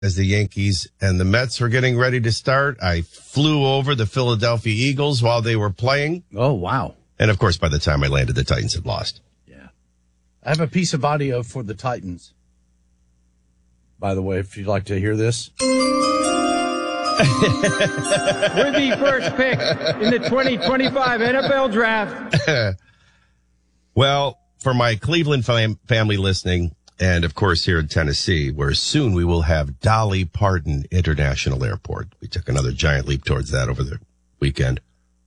as the Yankees and the Mets were getting ready to start. I flew over the Philadelphia Eagles while they were playing. Oh, wow. And, of course, by the time I landed, the Titans had lost. Yeah. I have a piece of audio for the Titans. By the way, if you'd like to hear this. We're the first pick in the 2025 NFL Draft. Well, for my Cleveland family listening, and, of course, here in Tennessee, where soon we will have Dolly Parton International Airport. We took another giant leap towards that over the weekend.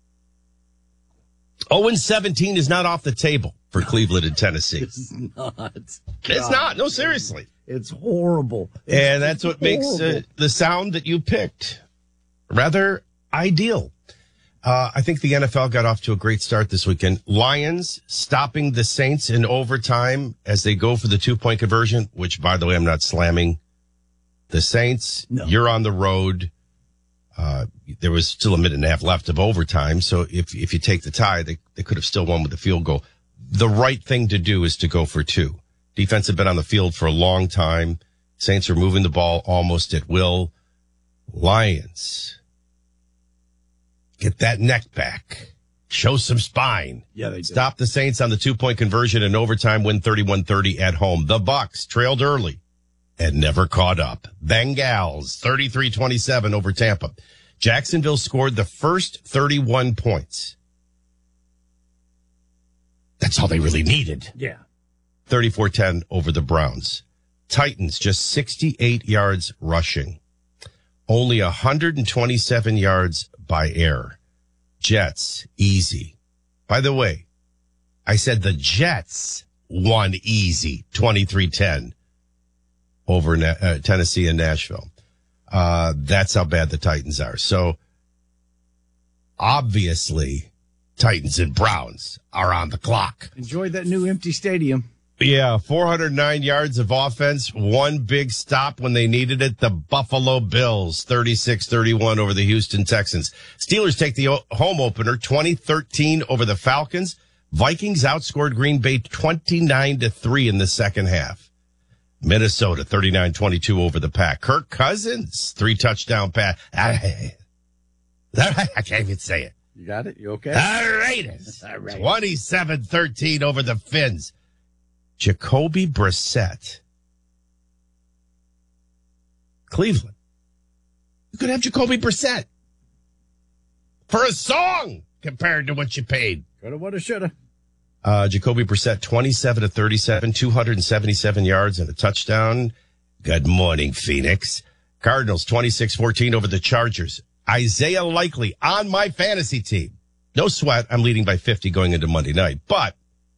0-17 is not off the table for Cleveland and Tennessee. It's not. It's not. No, seriously. It's horrible. And that's what makes the sound that you picked rather ideal. I think the NFL got off to a great start this weekend. Lions stopping the Saints in overtime as they go for the 2-point conversion, which, by the way, I'm not slamming the Saints. No. You're on the road. There was still a minute and a half left of overtime. So if you take the tie, they could have still won with the field goal. The right thing to do is to go for 2. Defense have been on the field for a long time. Saints are moving the ball almost at will. Lions, get that neck back. Show some spine. Yeah, they do. Stop the Saints on the 2-point conversion in overtime, win 31-30 at home. The Bucs trailed early and never caught up. Bengals 33-27 over Tampa. Jacksonville scored the first 31 points. That's all they really needed. Yeah. 34-10 over the Browns. Titans just 68 yards rushing. Only 127 yards by air. Jets, easy. By the way, I said the Jets won easy, 23-10 over Tennessee and Nashville. That's how bad the Titans are. So, obviously, Titans and Browns are on the clock. Enjoyed that new empty stadium. Yeah, 409 yards of offense, one big stop when they needed it. The Buffalo Bills, 36-31 over the Houston Texans. Steelers take the home opener, 20-13 over the Falcons. Vikings outscored Green Bay 29-3 in the second half. Minnesota, 39-22 over the Pack. Kirk Cousins, 3-touchdown pass. I can't even say it. You got it? You okay? The Raiders, 27-13 over the Finns. Jacoby Brissett. Cleveland. You could have Jacoby Brissett for a song compared to what you paid. Coulda, woulda, shoulda. Jacoby Brissett, 27-37, 277 yards and a touchdown. Good morning, Phoenix. Cardinals, 26-14 over the Chargers. Isaiah Likely on my fantasy team. No sweat. I'm leading by 50 going into Monday night, but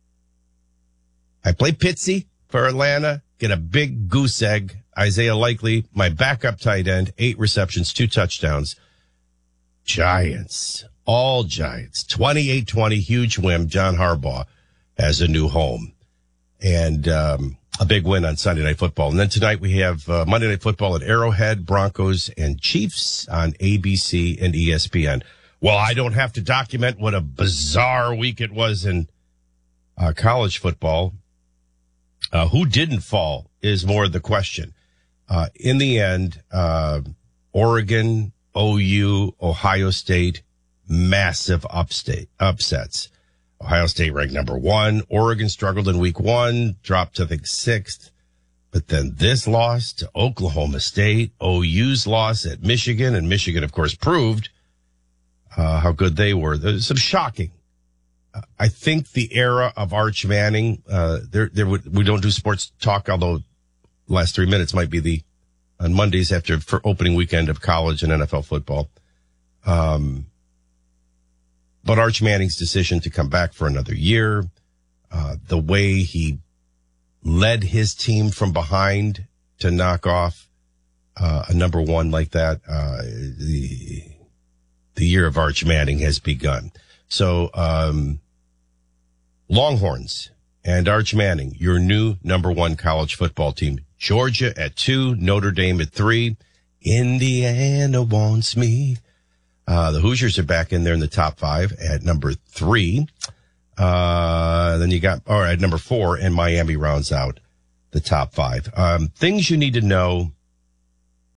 I play Pitsy for Atlanta, get a big goose egg. Isaiah Likely, my backup tight end, 8 receptions, 2 touchdowns. Giants, all Giants, 28-20, huge win. John Harbaugh has a new home. And a big win on Sunday Night Football. And then tonight we have Monday Night Football at Arrowhead, Broncos, and Chiefs on ABC and ESPN. Well, I don't have to document what a bizarre week it was in college football. Who didn't fall is more the question. In the end, Oregon, OU, Ohio State, massive upsets. Ohio State ranked number 1. Oregon struggled in week 1, dropped to, I think, 6th. But then this loss to Oklahoma State, OU's loss at Michigan, and Michigan, of course, proved how good they were. There's some shocking. I think the era of Arch Manning, we don't do sports talk, although last 3 minutes might be on Mondays for opening weekend of college and NFL football. But Arch Manning's decision to come back for another year, the way he led his team from behind to knock off a number 1 like that, the year of Arch Manning has begun. So, Longhorns and Arch Manning, your new number 1 college football team. Georgia at 2, Notre Dame at 3. Indiana wants me. The Hoosiers are back in there in the top 5 at number 3. Then you got, at number 4, and Miami rounds out the top 5. Things you need to know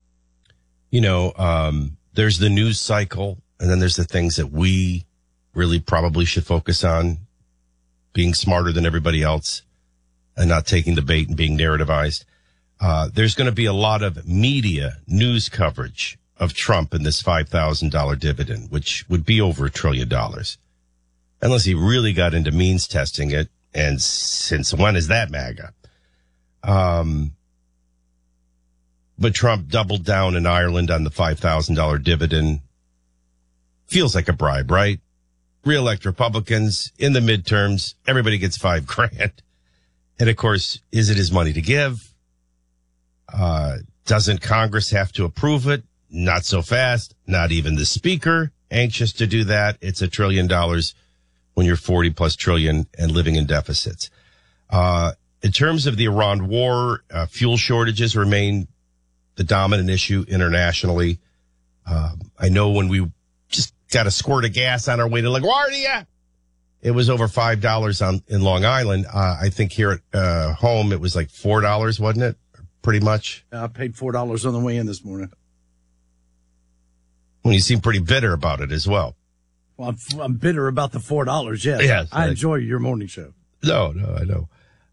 There's the news cycle, and then there's the things that we really probably should focus on, being smarter than everybody else and not taking the bait and being narrativized. There's going to be a lot of media news coverage of Trump and this $5,000 dividend, which would be over $1 trillion. Unless he really got into means testing it. And since when is that MAGA? But Trump doubled down in Ireland on the $5,000 dividend. Feels like a bribe, right? Re-elect Republicans in the midterms. Everybody gets $5,000. And of course, is it his money to give? Doesn't Congress have to approve it? Not so fast. Not even the speaker anxious to do that. It's $1 trillion when you're 40 plus trillion and living in deficits. In terms of the Iran war, fuel shortages remain the dominant issue internationally. I know when we just got a squirt of gas on our way to LaGuardia, it was over $5 in Long Island. I think here at home it was like $4, wasn't it? Pretty much. I paid $4 on the way in this morning. Well, you seem pretty bitter about it as well. Well, I'm bitter about the $4. Yes. Yes, I enjoy your morning show. No, I know.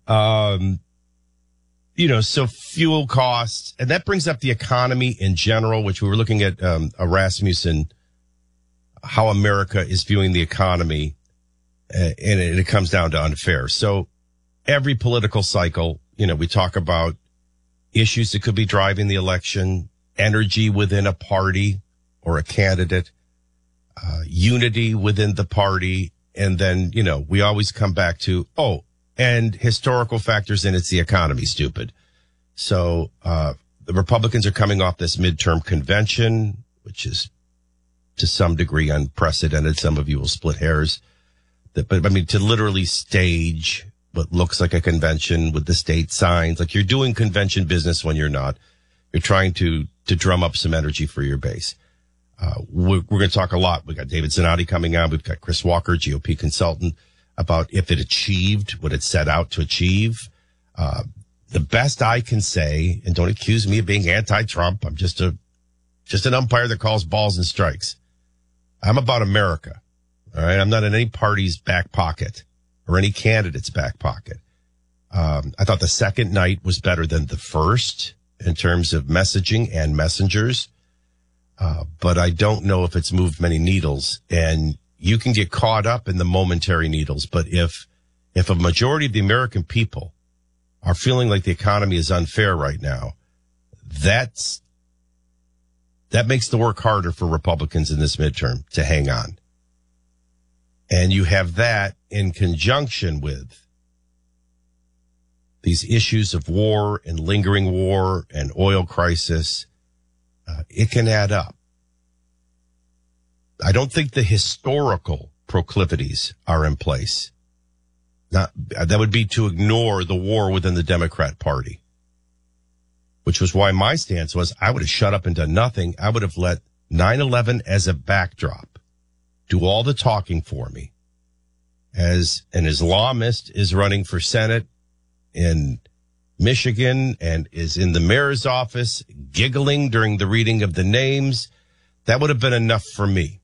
So fuel costs, and that brings up the economy in general, which we were looking at, Rasmussen, how America is viewing the economy, and it comes down to unfair. So every political cycle, we talk about issues that could be driving the election, energy within a party or a candidate, unity within the party. And then, we always come back to, and historical factors in it's the economy, stupid. So, the Republicans are coming off this midterm convention, which is to some degree unprecedented. Some of you will split hairs. But to literally stage what looks like a convention with the state signs, like you're doing convention business when you're not. You're trying to drum up some energy for your base. We're going to talk a lot. We've got David Zanotti coming on. We've got Chris Walker, GOP consultant, about if it achieved what it set out to achieve. The best I can say, and don't accuse me of being anti-Trump. I'm just an umpire that calls balls and strikes. I'm about America. All right. I'm not in any party's back pocket or any candidate's back pocket. I thought the second night was better than the first in terms of messaging and messengers. But I don't know if it's moved many needles, and you can get caught up in the momentary needles. But if a majority of the American people are feeling like the economy is unfair right now, that makes the work harder for Republicans in this midterm to hang on. And you have that in conjunction with these issues of war and lingering war and oil crisis. It can add up. I don't think the historical proclivities are in place. That would be to ignore the war within the Democrat Party, which was why my stance was I would have shut up and done nothing. I would have let 9/11 as a backdrop do all the talking for me. As an Islamist is running for Senate in Michigan and is in the mayor's office giggling during the reading of the names, that would have been enough for me.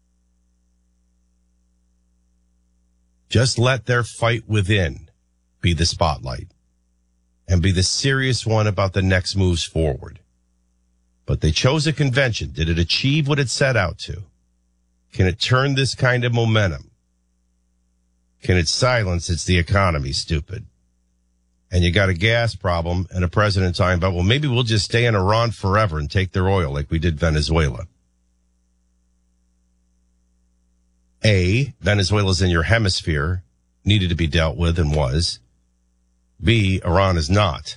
Just let their fight within be the spotlight and be the serious one about the next moves forward. But they chose a convention. Did it achieve what it set out to? Can it turn this kind of momentum? Can it silence it's the economy, stupid? And you got a gas problem and a president talking about, well, maybe we'll just stay in Iran forever and take their oil like we did Venezuela. A, Venezuela's in your hemisphere, needed to be dealt with and was. B, Iran is not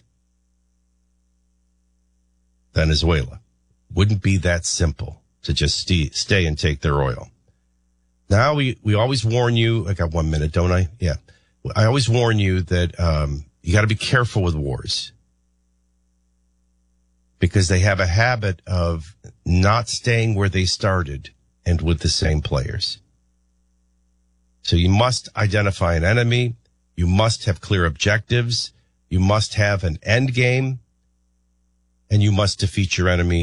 Venezuela. Wouldn't be that simple to just stay and take their oil. Now we always warn you, I got 1 minute, don't I? Yeah. I always warn you that, you got to be careful with wars because they have a habit of not staying where they started and with the same players. So you must identify an enemy. You must have clear objectives. You must have an end game, and you must defeat your enemy